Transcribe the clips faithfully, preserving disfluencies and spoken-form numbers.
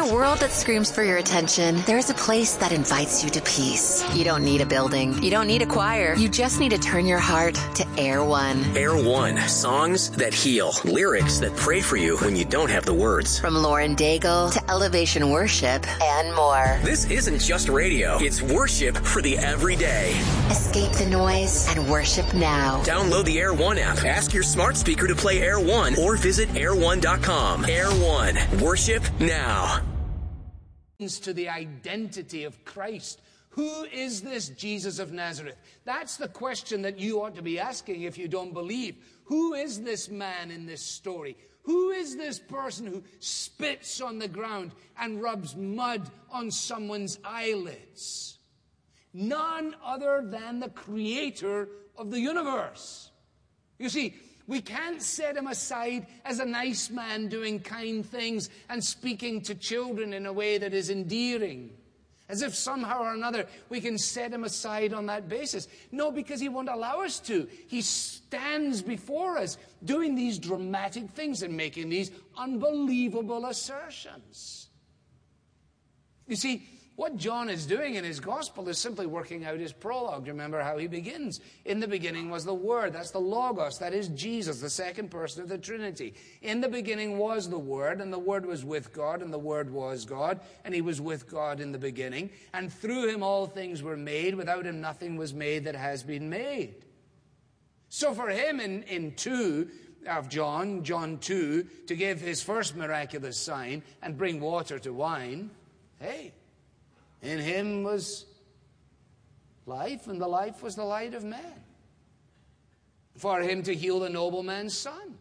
a world that screams for your attention, there is a place that invites you to peace. You don't need a building. You don't need a choir. You just need to turn your heart to Air One. Air One. Songs that heal. Lyrics that pray for you when you don't have the words. From Lauren Daigle to Elevation Worship and more. This isn't just radio. It's worship for the everyday. Escape the noise and worship now. Download the Air One app. Ask your smart speaker to play Air One or visit air one dot com. Air One. Worship now. To the identity of Christ. Who is this Jesus of Nazareth? That's the question that you ought to be asking if you don't believe. Who is this man in this story? Who is this person who spits on the ground and rubs mud on someone's eyelids? None other than the creator of the universe. You see, we can't set him aside as a nice man doing kind things and speaking to children in a way that is endearing. As if somehow or another we can set him aside on that basis. No, because he won't allow us to. He stands before us doing these dramatic things and making these unbelievable assertions. You see, what John is doing in his gospel is simply working out his prologue. Remember how he begins. In the beginning was the Word. That's the Logos. That is Jesus, the second person of the Trinity. In the beginning was the Word, and the Word was with God, and the Word was God, and he was with God in the beginning. And through him all things were made. Without him nothing was made that has been made. So for him in, in two of John, John two, to give his first miraculous sign and bring water to wine, hey, in him was life, and the life was the light of man. For him to heal the nobleman's son.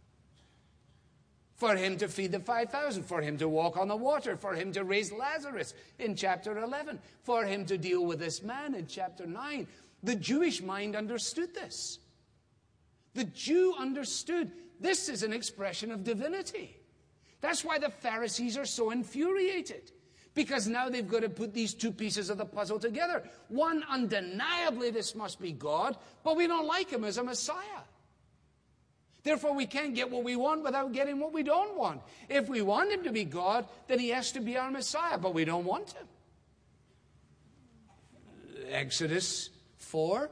For him to feed the five thousand. For him to walk on the water. For him to raise Lazarus in chapter eleven. For him to deal with this man in chapter nine. The Jewish mind understood this. The Jew understood this is an expression of divinity. That's why the Pharisees are so infuriated. Because now they've got to put these two pieces of the puzzle together. One, undeniably, this must be God, but we don't like him as a Messiah. Therefore, we can't get what we want without getting what we don't want. If we want him to be God, then he has to be our Messiah, but we don't want him. Exodus four.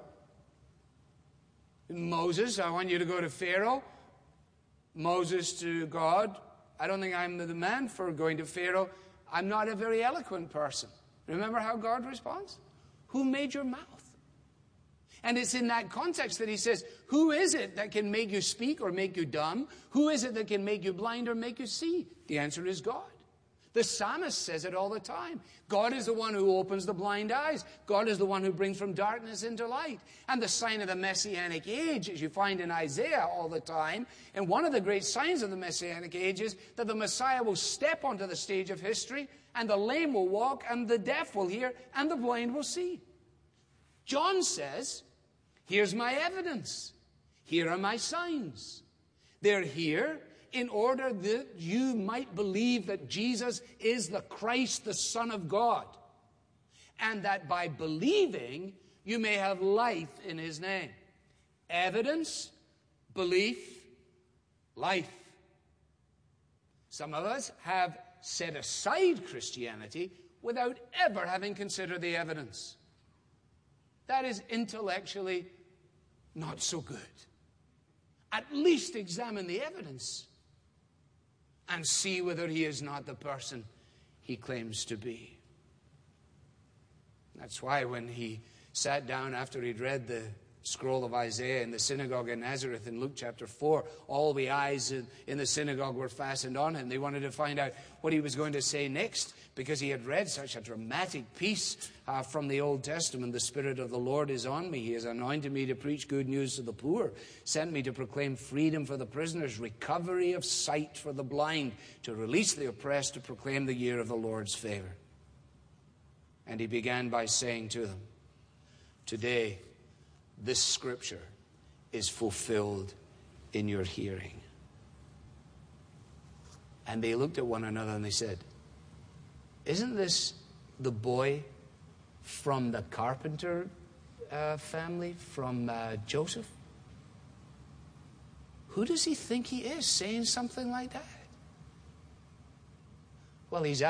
Moses, I want you to go to Pharaoh. Moses to God, I don't think I'm the man for going to Pharaoh. I'm not a very eloquent person. Remember how God responds? Who made your mouth? And it's in that context that he says, who is it that can make you speak or make you dumb? Who is it that can make you blind or make you see? The answer is God. The psalmist says it all the time. God is the one who opens the blind eyes. God is the one who brings from darkness into light. And the sign of the Messianic age, as you find in Isaiah all the time, and one of the great signs of the Messianic age is that the Messiah will step onto the stage of history, and the lame will walk, and the deaf will hear, and the blind will see. John says, here's my evidence. Here are my signs. They're here in order that you might believe that Jesus is the Christ, the Son of God, and that by believing, you may have life in his name. Evidence, belief, life. Some of us have set aside Christianity without ever having considered the evidence. That is intellectually not so good. At least examine the evidence and see whether he is not the person he claims to be. That's why when he sat down after he'd read the scroll of Isaiah in the synagogue in Nazareth in Luke chapter four, all the eyes in the synagogue were fastened on him. They wanted to find out what he was going to say next, because he had read such a dramatic piece uh, from the Old Testament. The Spirit of the Lord is on me. He has anointed me to preach good news to the poor, sent me to proclaim freedom for the prisoners, recovery of sight for the blind, to release the oppressed, to proclaim the year of the Lord's favor. And he began by saying to them, today, this scripture is fulfilled in your hearing. And they looked at one another and they said, isn't this the boy from the carpenter uh, family, from uh, Joseph? Who does he think he is saying something like that? Well, he's